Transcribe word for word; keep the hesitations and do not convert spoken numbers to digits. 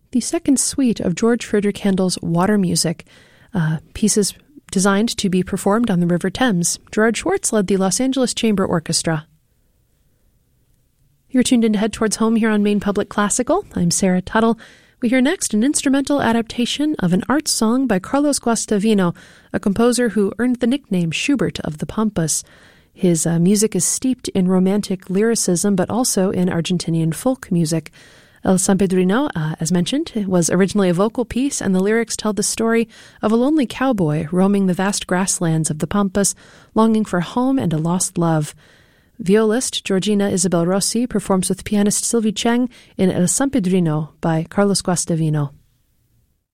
the second suite of George Friedrich Handel's Water Music, uh, pieces designed to be performed on the River Thames. Gerard Schwartz led the Los Angeles Chamber Orchestra. You're tuned in to Head Towards Home here on Maine Public Classical. I'm Sarah Tuttle. We hear next an instrumental adaptation of an art song by Carlos Guastavino, a composer who earned the nickname Schubert of the Pampas. His uh, music is steeped in romantic lyricism, but also in Argentinian folk music. El Sampedrino, uh, as mentioned, was originally a vocal piece, and the lyrics tell the story of a lonely cowboy roaming the vast grasslands of the Pampas, longing for home and a lost love. Violist Georgina Isabel Rossi performs with pianist Sylvie Cheng in El Sampedrino by Carlos Guastavino.